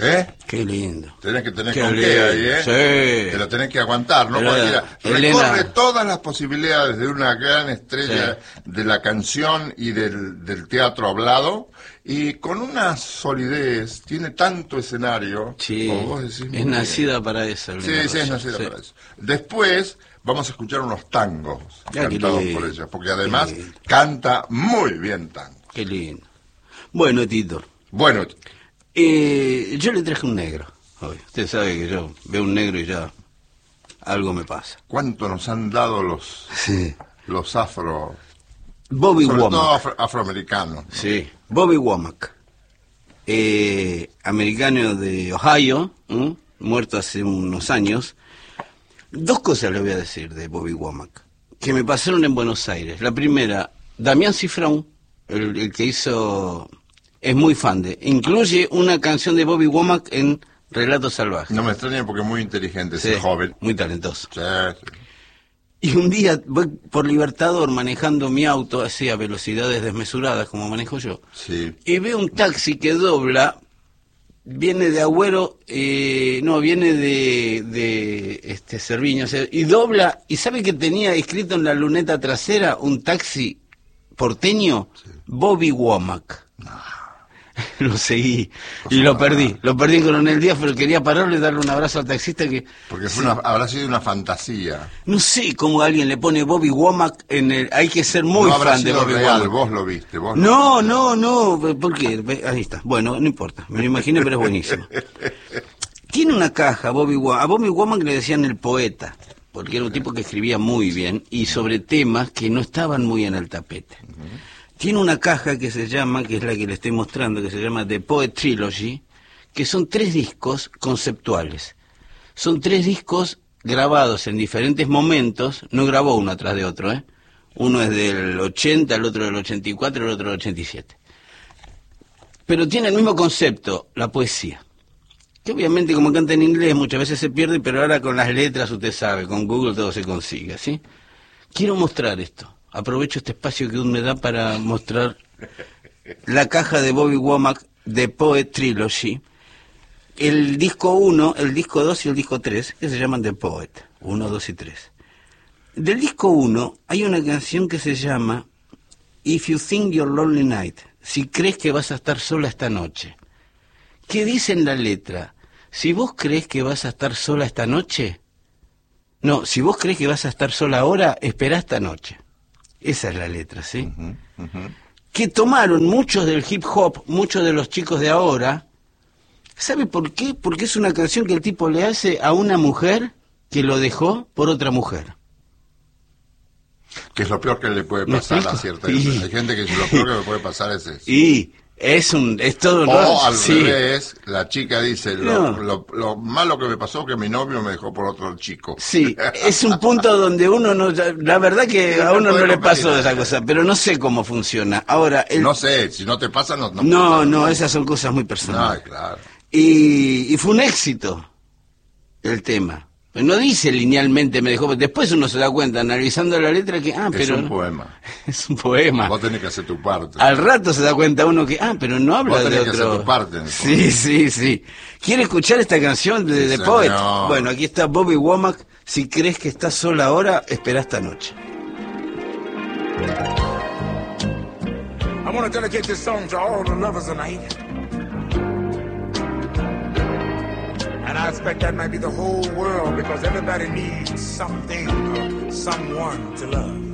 ¿Eh? Qué lindo. Tenés que tener Qué con lindo. qué ahí, ¿eh? Sí. Te lo tenés que aguantar, no Pero, cualquiera. Elena... Recorre todas las posibilidades de una gran estrella de la canción y del teatro hablado, y con una solidez, tiene tanto escenario, Sí, como vos decís. es nacida para eso. Elena Sí, es nacida para eso. Después vamos a escuchar unos tangos cantados por ella, porque además canta muy bien tango. Qué lindo. Bueno, Tito. Bueno, yo le traje un negro hoy. Usted sabe que yo veo un negro y ya algo me pasa. ¿cuánto nos han dado los afro... Bobby sobre Womack. todo afroamericanos, ¿no? Sí, Bobby Womack. Americano de Ohio, muerto hace unos años. Dos cosas le voy a decir de Bobby Womack, que me pasaron en Buenos Aires. La primera, Damián Cifrón, el que hizo... Es muy fan incluye una canción de Bobby Womack en Relatos Salvajes. No me extraña porque es muy inteligente Sí, ese joven. muy talentoso. Sí. Y un día voy por Libertador manejando mi auto así a velocidades desmesuradas como manejo yo. Sí. Y veo un taxi que dobla, viene de Agüero, viene de Cerviño, o sea, y dobla, y ¿sabe que tenía escrito en la luneta trasera un taxi porteño? Sí. Bobby Womack. Lo seguí y lo perdí en Coronel Díaz, pero quería pararle y darle un abrazo al taxista que... Porque habrá sido una fantasía. No sé cómo alguien le pone Bobby Womack en el... Hay que ser muy fan de Bobby Womack. Vos lo viste, vos No, ¿por qué? Ahí está. Bueno, no importa, me lo imaginé, pero es buenísimo. Tiene una caja, Bobby Womack. A Bobby Womack le decían el poeta, porque era un tipo que escribía muy bien y sobre temas que no estaban muy en el tapete. Tiene una caja que se llama, que es la que le estoy mostrando, que se llama The Poet Trilogy, que son 3 discos conceptuales. Son 3 discos grabados en diferentes momentos, no grabó uno atrás de otro, ¿eh? Uno es del 80, el otro del 84, el otro del 87. Pero tiene el mismo concepto, la poesía. Que obviamente como canta en inglés muchas veces se pierde, pero ahora con las letras usted sabe, con Google todo se consigue, ¿sí? Quiero mostrar esto. Aprovecho este espacio que me da para mostrar la caja de Bobby Womack de Poet Trilogy. El disco 1, el disco 2 y el disco 3, que se llaman The Poet, 1, 2 y 3. Del disco 1 hay una canción que se llama If You Think You're Lonely Night, si crees que vas a estar sola esta noche. ¿Qué dice en la letra? Si vos crees que vas a estar sola esta noche, no, si vos crees que vas a estar sola ahora, espera esta noche. Esa es la letra, ¿sí? Que tomaron muchos del hip hop, muchos de los chicos de ahora. ¿Sabe por qué? Porque es una canción que el tipo le hace a una mujer que lo dejó por otra mujer. Que es lo peor que le puede pasar a cierta gente. Hay gente que lo peor que le puede pasar es eso. Y es todo o al revés, la chica dice, lo malo que me pasó que mi novio me dejó por otro chico. Sí, es un punto donde uno no, la verdad que a uno no le pasó esa cosa, pero no sé cómo funciona. Ahora, no sé, si no te pasa, no, esas son cosas muy personales. No, claro. Y fue un éxito el tema. No dice linealmente me dejó, después uno se da cuenta analizando la letra que pero es un poema. Es un poema. Vos tenés que hacer tu parte. Al rato se da cuenta uno que pero no habla de otro. Vos tenés que hacer tu parte. Sí. ¿Quiere escuchar esta canción de The Poet? Bueno, aquí está Bobby Womack. Si crees que estás sola ahora, espera esta noche. I want to dedicate this song to all the lovers tonight. And I expect that might be the whole world, because everybody needs something or someone to love.